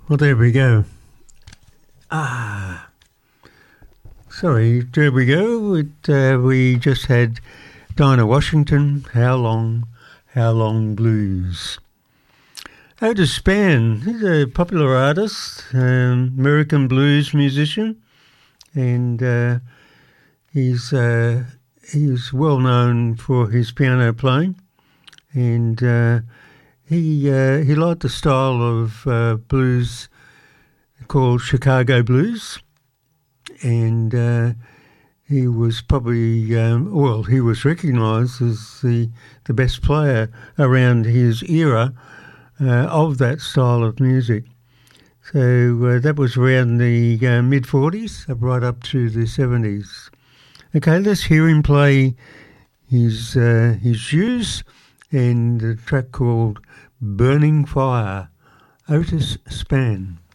Well, there we go. Sorry, there we go. We just had Dinah Washington, How Long Blues. Otis Spann, he's a popular artist, American blues musician, and he's well known for his piano playing, and he liked the style of blues called Chicago blues, and he was probably he was recognised as the best player around his era of that style of music. So that was around the mid-40s, right up to the 70s. Okay, let's hear him play his shoes and a track called Burning Fire, Otis Spann.